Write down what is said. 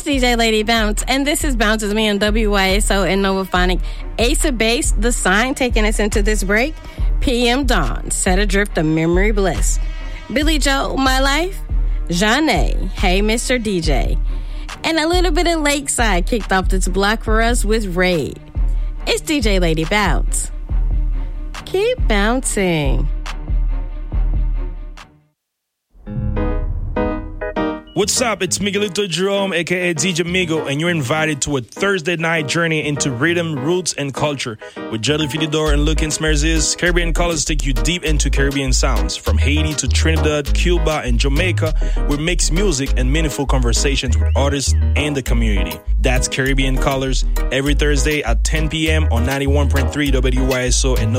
DJ Lady Bounce, and this is Bounce with me on WYSO and Novaphonic. Ace of Base, The Sign, taking us into this break. PM Dawn, Set Adrift, The Memory Bliss. Billy Joe, My Life. Jeanne, Hey Mr. DJ. And a little bit of Lakeside kicked off this block for us with Raid. It's DJ Lady Bounce. Keep bouncing. What's up? It's Miguelito Jerome, aka DJ Migo, and you're invited to a Thursday night journey into rhythm, roots, and culture. With Jelly Fididor and Luke Smerzis, Caribbean Colors take you deep into Caribbean sounds. From Haiti to Trinidad, Cuba, and Jamaica, we mix music and meaningful conversations with artists and the community. That's Caribbean Colors, every Thursday at 10 p.m. on 91.3 WYSO and